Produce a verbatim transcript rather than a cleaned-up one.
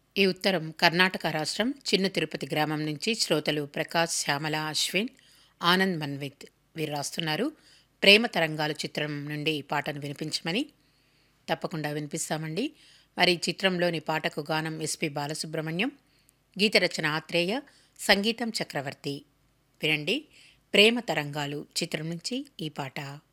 ఈ ఉత్తరం కర్ణాటక రాష్ట్రం చిన్న తిరుపతి గ్రామం నుంచి శ్రోతలు ప్రకాష్, శ్యామల, అశ్విన్, ఆనంద్ మన్విత్ వీరు రాస్తున్నారు. ప్రేమ తరంగాలు చిత్రం నుండి ఈ పాటను వినిపించమని. తప్పకుండా వినిపిస్తామండి. మరి ఈ చిత్రంలోని పాటకు గానం ఎస్పి బాలసుబ్రహ్మణ్యం, గీత రచన ఆత్రేయ, సంగీతం చక్రవర్తి. వినండి, ప్రేమ తరంగాలు చిత్రం నుంచి ఈ పాట.